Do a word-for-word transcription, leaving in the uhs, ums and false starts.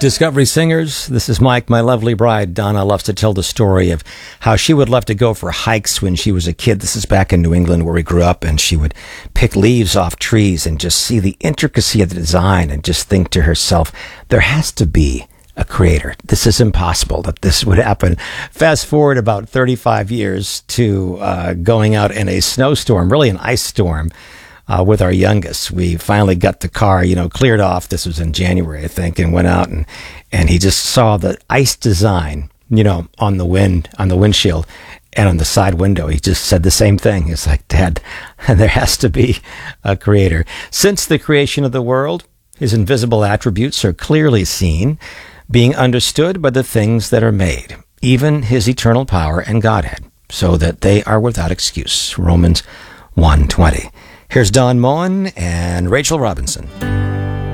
Discovery Singers, this is Mike. My lovely bride, Donna, loves to tell the story of how she would love to go for hikes when she was a kid. This is back in New England where we grew up, and she would pick leaves off trees and just see the intricacy of the design and just think to herself, there has to be a creator. This is impossible that this would happen. Fast forward about thirty-five years to uh, going out in a snowstorm, really an ice storm, Uh, with our youngest. We finally got the car, you know, cleared off. This was in January, I think, and went out and, and he just saw the ice design, you know, on the wind, on the windshield and on the side window. He just said the same thing. It's like, Dad, there has to be a creator. Since the creation of the world, his invisible attributes are clearly seen, being understood by the things that are made, even his eternal power and Godhead, so that they are without excuse. Romans one twenty. Here's Don Moen and Rachel Robinson.